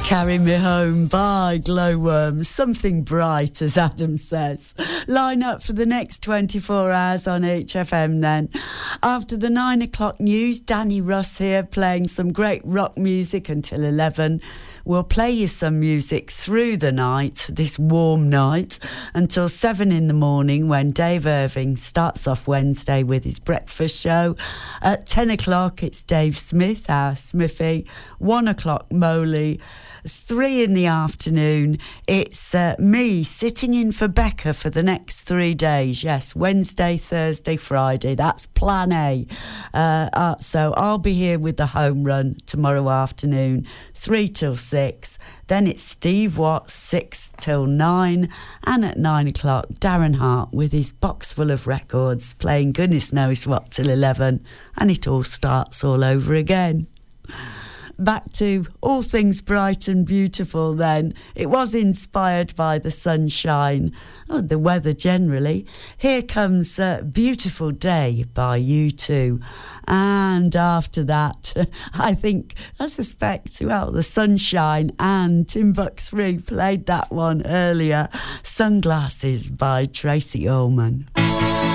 Carry Me Home by Glowworms. Something bright, as Adam says. Line up for the next 24 hours on HFM then. After the 9 o'clock news, Danny Russ here playing some great rock music until 11. We'll play you some music through the night, this warm night, until 7 in the morning when Dave Irving starts off Wednesday with his breakfast show. At 10 o'clock, it's Dave Smith, our Smithy. 1 o'clock, Moley. 3 in the afternoon, it's me sitting in for Becca for the next 3 days. Yes, Wednesday, Thursday, Friday. That's plan A. So I'll be here with the home run tomorrow afternoon, 3 till 6. Then it's Steve Watts, 6 till 9. And at 9 o'clock, Darren Hart with his box full of records, playing goodness knows what till 11. And it all starts all over again. Back to all things bright and beautiful then. It was inspired by the sunshine, the weather generally. Here comes Beautiful Day by U2. And after that, I suspect, the sunshine, and Timbuk 3 played that one earlier. Sunglasses by Tracy Ullman.